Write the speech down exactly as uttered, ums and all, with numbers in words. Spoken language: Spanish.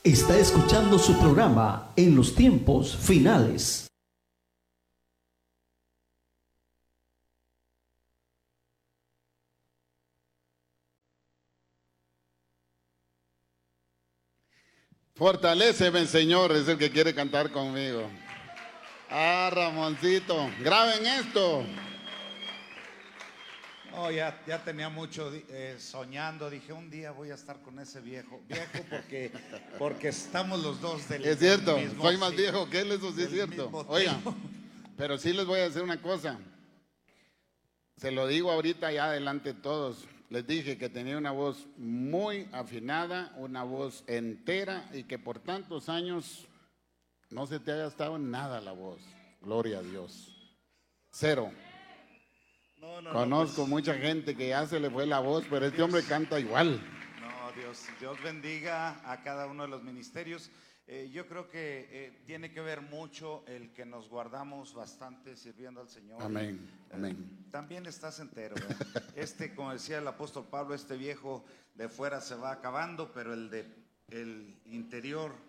Está escuchando su programa En los Tiempos Finales. Fortaléceme, Señor, es el que quiere cantar conmigo. Ah, Ramoncito, graben esto. Oh, ya, ya tenía mucho eh, soñando, dije un día voy a estar con ese viejo, viejo porque, porque estamos los dos del, Es cierto, del mismo, soy más sí, viejo que él, eso sí es cierto. Oigan, pero sí les voy a decir una cosa. Se lo digo ahorita ya adelante todos. Les dije que tenía una voz muy afinada, una voz entera y que por tantos años no se te haya gastado en nada la voz. Gloria a Dios. Cero. No, no, Conozco no, pues, mucha gente que ya se le fue la voz, pero este Dios, hombre canta igual. No, Dios, Dios bendiga a cada uno de los ministerios. Eh, yo creo que eh, tiene que ver mucho el que nos guardamos bastante sirviendo al Señor. Amén, Eh, amén. También estás entero, ¿verdad? Este, como decía el apóstol Pablo, este viejo de fuera se va acabando, pero el de el interior